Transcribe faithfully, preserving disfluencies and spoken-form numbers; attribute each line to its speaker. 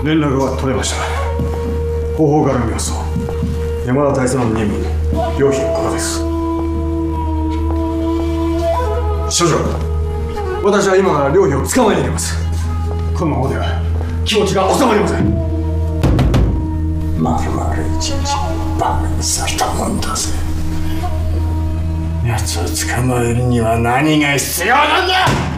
Speaker 1: 連絡は取れました。方法から見ますと山田大佐の任務に良品ここです。所長、私は今から良品を捕まえに行きます。このままでは気持ちが収まりません。
Speaker 2: まるまる一日バカにされたもんだぜ。奴を捕まえるには何が必要なんだ。